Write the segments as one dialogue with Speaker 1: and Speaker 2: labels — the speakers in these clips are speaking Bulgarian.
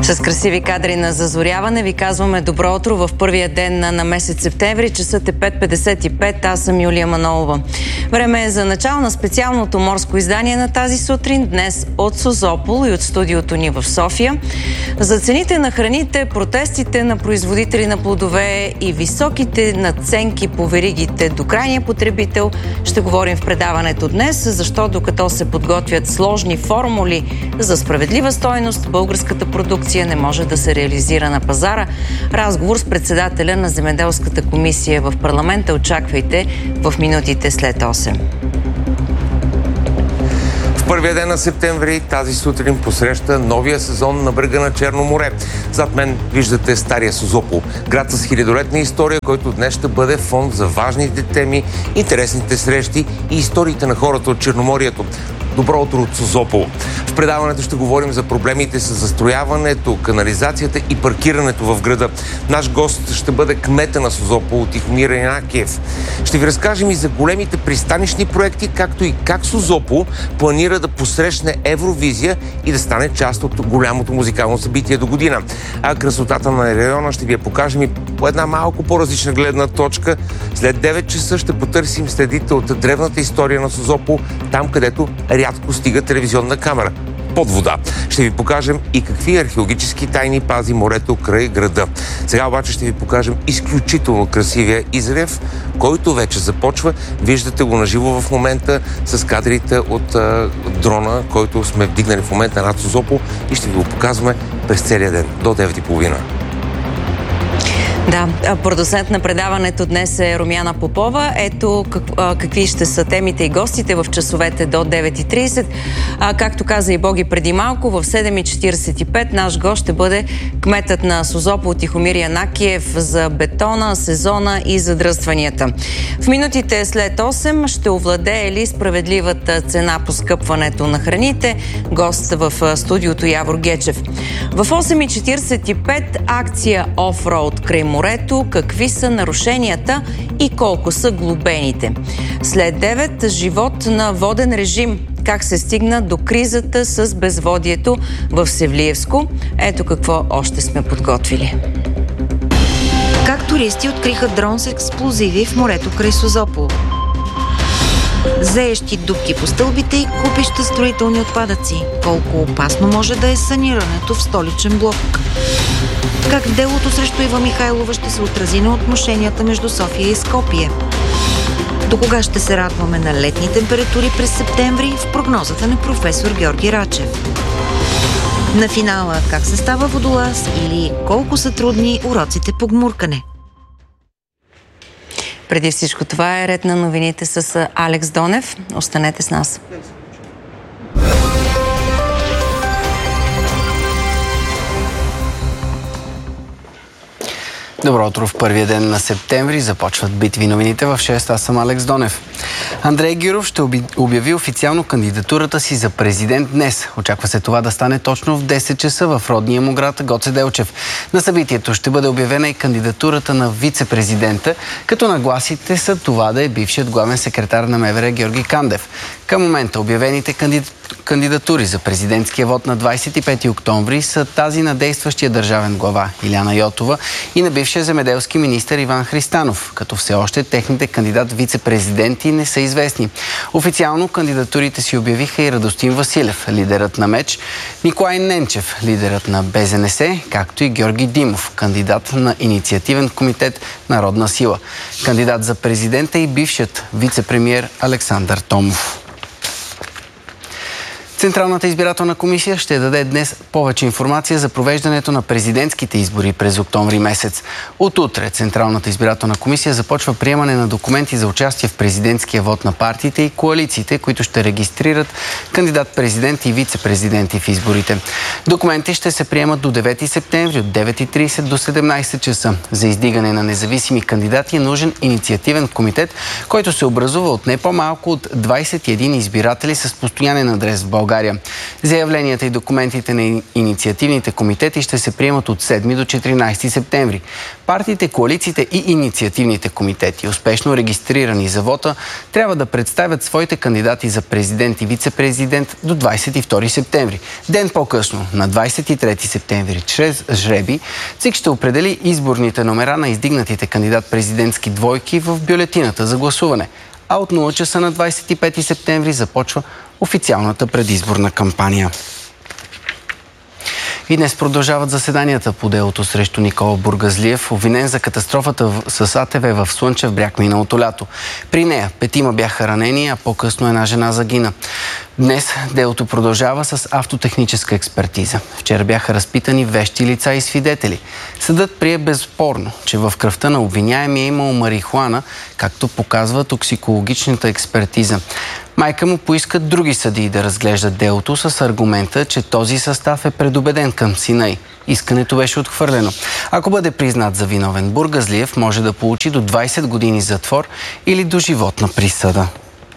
Speaker 1: С красиви кадри на зазоряване ви казваме добро утро в първия ден на месец септември. Часът е 5:55. Аз съм Юлия Манолова. Време е за начало на специалното морско издание на тази сутрин. Днес от Созопол и от студиото ни в София. За цените на храните, протестите на производители на плодове и високите надценки по веригите до крайния потребител ще говорим в предаването днес. Защо докато се подготвят сложни формули за справедлива стойност, българската продукция не може да се реализира на пазара. Разговор с председателя на Земеделската комисия в парламента очаквайте в минутите след 8.
Speaker 2: В първия ден на септември тази сутрин посреща новия сезон на брега на Черно море. Зад мен виждате стария Созопол, град с хилядолетна история, който днес ще бъде фон за важните теми, интересните срещи и историите на хората от Черноморието. Добро утро от Созопол. В предаването ще говорим за проблемите с застрояването, канализацията и паркирането в града. Наш гост ще бъде кмета на Созопол, Тихомир Янакиев. Ще ви разкажем и за големите пристанищни проекти, както и как Созопол планира да посрещне Евровизия и да стане част от голямото музикално събитие до година. А красотата на района ще ви я покажем и по една малко по-различна гледна точка. След 9 часа ще потърсим следите от древната история на Созопол, там където рядко стига телевизионна камера. Под вода. Ще ви покажем и какви археологически тайни пази морето край града. Сега обаче ще ви покажем изключително красивия изрев, който вече започва. Виждате го наживо в момента с кадрите от дрона, който сме вдигнали в момента над Созопол и ще ви го показваме през целия ден до 9:30.
Speaker 1: Да, продуцент на предаването днес е Румяна Попова. Ето какви ще са темите и гостите в часовете до 9:30. Както каза и Боги преди малко, в 7:45 наш гост ще бъде кметът на Созопол Тихомир Янакиев за бетона, сезона и задръстванията. В минутите след 8 ще овладее ли справедливата цена по скъпването на храните? Гост в студиото Явор Гечев. В 8:45 акция офроуд край морето, какви са нарушенията и колко са глобените. След 9 живот на воден режим. Как се стигна до кризата с безводието в Севлиевско? Ето какво още сме подготвили.
Speaker 3: Как туристи откриха дрон с експлозиви в морето край Созопол. Зеещи дупки по стълбите и купища строителни отпадъци. Колко опасно може да е санирането в столичен блок. Как делото срещу Ива Михайлова ще се отрази на отношенията между София и Скопие. До кога ще се радваме на летни температури през септември в прогнозата на професор Георги Рачев. На финала как се става водолаз или колко са трудни уроците по гмуркане.
Speaker 1: Преди всичко това е ред на новините с Алекс Донев. Останете с нас.
Speaker 4: Добро утро в първия ден на септември. Започват битви новините в 6. Аз съм Алекс Донев. Андрей Гюров ще обяви официално кандидатурата си за президент днес. Очаква се това да стане точно в 10 часа в родния му град Гоце Делчев. На събитието ще бъде обявена и кандидатурата на вице-президента, като нагласите са това да е бившият главен секретар на МВР Георги Кандев. Към момента обявените кандидатури за президентския вод на 25 октомври са тази на действащия държавен глава Илияна Йотова и на бившия земеделски министър Иван Христанов, като все още техните кандидат вице-президенти не са известни. Официално кандидатурите си обявиха и Радостин Василев, лидерът на МЕЧ, Николай Ненчев, лидерът на БЗНС, както и Георги Димов, кандидат на инициативен комитет Народна сила. Кандидат за президента и бившият вице-премиер Александър Томов. Централната избирателна комисия ще даде днес повече информация за провеждането на президентските избори през октомври месец. От утре Централната избирателна комисия започва приемане на документи за участие в президентския вод на партиите и коалициите, които ще регистрират кандидат-президент и вице-президенти в изборите. Документи ще се приемат до 9 септември от 9:30 до 17 часа. За издигане на независими кандидати е нужен инициативен комитет, който се образува от не по-малко от 21 избиратели с постоянен адрес в България България. Заявленията и документите на инициативните комитети ще се приемат от 7 до 14 септември. Партиите, коалициите и инициативните комитети, успешно регистрирани за вота, трябва да представят своите кандидати за президент и вице-президент до 22 септември. Ден по-късно, на 23 септември, чрез жреби, ЦИК ще определи изборните номера на издигнатите кандидат-президентски двойки в бюлетината за гласуване. А от 0 часа на 25 септември започва официалната предизборна кампания. И днес продължават заседанията по делото срещу Никола Бургазлиев, обвинен за катастрофата с АТВ в Слънчев бряг миналото лято. При нея 5 бяха ранени, а по-късно една жена загина. Днес делото продължава с автотехническа експертиза. Вчера бяха разпитани вещи лица и свидетели. Съдът прие безспорно, че в кръвта на обвиняемия е имало марихуана, както показва токсикологичната експертиза. Майка му поиска други съдии да разглеждат делото с аргумента, че този състав е предубеден към сина й. Искането беше отхвърлено. Ако бъде признат за виновен, Бургазлиев може да получи до 20 години затвор или доживотна присъда.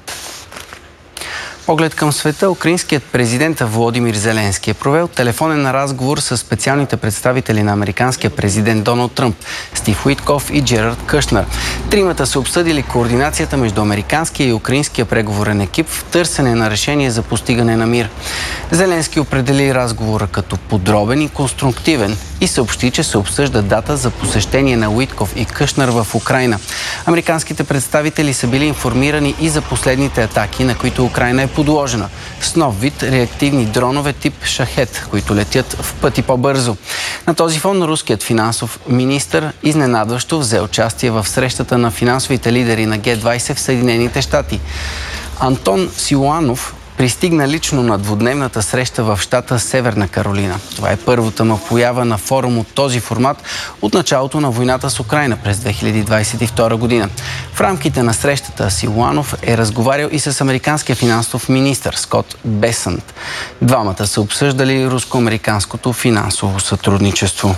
Speaker 4: Поглед към света, украинският президент Володимир Зеленски е провел телефонен разговор с специалните представители на американския президент Доналд Тръмп, Стив Уитков и Джерард Кушнер. Тримата са обсъдили координацията между американския и украинския преговорен екип в търсене на решение за постигане на мир. Зеленски определи разговора като подробен и конструктивен и съобщи, че се обсъжда дата за посещение на Уитков и Кушнер в Украйна. Американските представители са били информирани и за последните атаки, на които Украйна е подложена, с нов вид реактивни дронове тип Шахед, които летят в пъти по-бързо. На този фон руският финансов министър изненадващо взе участие в срещата на финансовите лидери на Г-20 в Съединените щати. Антон Силуанов пристигна лично на двудневната среща в щата Северна Каролина. Това е първата му поява на форум от този формат от началото на войната с Украйна през 2022 година. В рамките на срещата Силуанов е разговарял и с американския финансов министър Скот Бесънт. Двамата са обсъждали руско-американското финансово сътрудничество.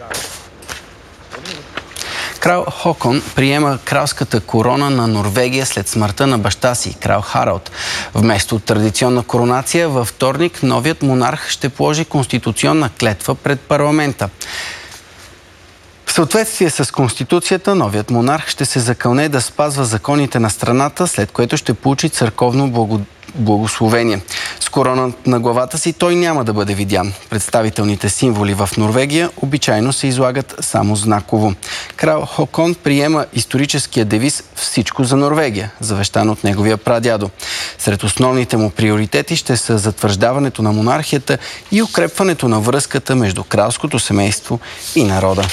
Speaker 4: Крал Хокон приема кралската корона на Норвегия след смъртта на баща си, крал Харалд. Вместо традиционна коронация, във вторник новият монарх ще положи конституционна клетва пред парламента. В съответствие с Конституцията, новият монарх ще се закълне да спазва законите на страната, след което ще получи църковно благословение. С корона на главата си той няма да бъде видян. Представителните символи в Норвегия обичайно се излагат само знаково. Крал Хокон приема историческия девиз «Всичко за Норвегия», завещан от неговия прадядо. Сред основните му приоритети ще са затвърждаването на монархията и укрепването на връзката между кралското семейство и народа.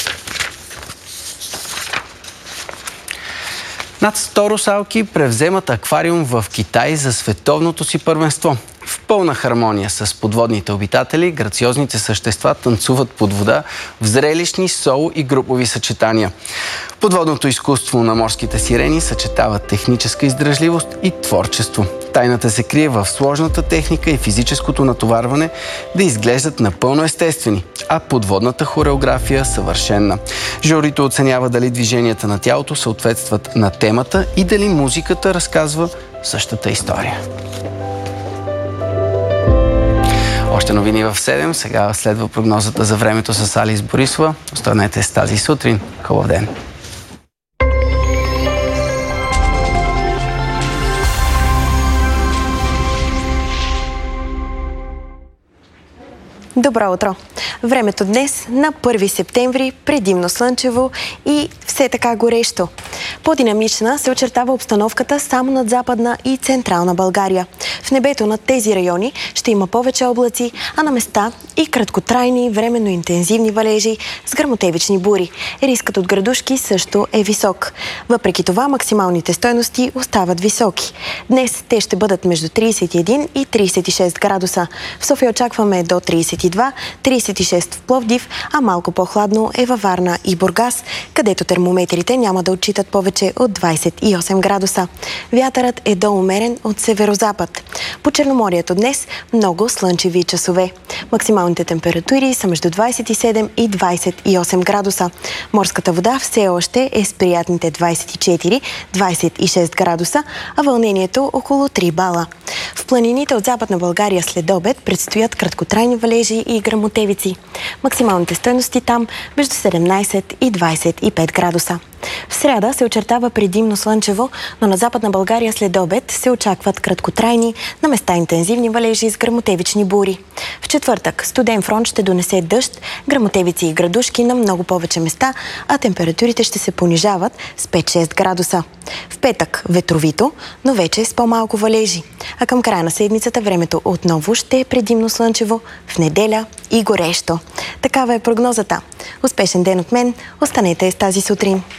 Speaker 4: Над 100 русалки превземат аквариум в Китай за световното си първенство. В пълна хармония с подводните обитатели, грациозните същества танцуват под вода в зрелищни соло и групови съчетания. Подводното изкуство на морските сирени съчетава техническа издръжливост и творчество. Тайната се крие в сложната техника и физическото натоварване да изглеждат напълно естествени, а подводната хореография съвършенна. Журито оценява дали движенията на тялото съответстват на темата и дали музиката разказва същата история. Още новини в 7. Сега следва прогнозата за времето с Алис Борисова. Останете с тази сутрин. Хубав ден!
Speaker 5: Добро утро! Времето днес на 1 септември предимно слънчево и все така горещо. По-динамична се очертава обстановката само над Западна и Централна България. В небето над тези райони ще има повече облаци, а на места и краткотрайни, временно интензивни валежи с гръмотевични бури. Рискът от градушки също е висок. Въпреки това, максималните стойности остават високи. Днес те ще бъдат между 31 и 36 градуса. В София очакваме до 32, 36 в Пловдив, а малко по-хладно е във Варна и Бургас, където термометрите няма да отчитат повече от 28 градуса. Вятърът е до умерен от северозапад. По Черноморието днес много слънчеви часове. Максималните температури са между 27 и 28 градуса. Морската вода все още е с приятните 24-26 градуса, а вълнението около 3 бала. В планините от Западна България след обед предстоят краткотрайни валежи и гръмотевици. Максималните стойности там между 17 и 25 градуса. В сряда се очертава предимно слънчево, но на Западна България след обед се очакват краткотрайни, на места интензивни валежи с гръмотевични бури. В четвъртък студен фронт ще донесе дъжд, гръмотевици и градушки на много повече места, а температурите ще се понижават с 5-6 градуса. В петък ветровито, но вече с по-малко валежи. А към края на седмицата времето отново ще е предимно слънчево, в неделя и горещо. Такава е прогнозата. Успешен ден от мен, останете с тази сутрин.